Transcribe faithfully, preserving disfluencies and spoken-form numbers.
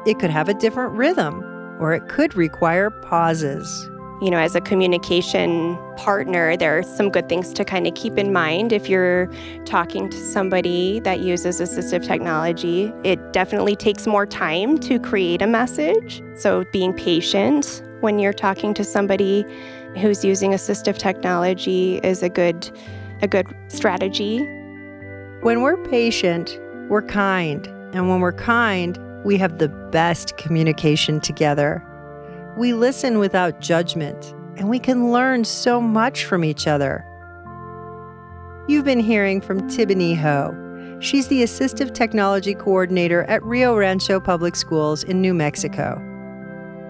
It could have a different rhythm, or it could require pauses. You know, as a communication partner, there are some good things to kind of keep in mind if you're talking to somebody that uses assistive technology. It definitely takes more time to create a message. So being patient when you're talking to somebody who's using assistive technology is a good, a good strategy. When we're patient, we're kind. And when we're kind, we have the best communication together. We listen without judgment, and we can learn so much from each other. You've been hearing from Tibony Ho. She's the Assistive Technology Coordinator at Rio Rancho Public Schools in New Mexico.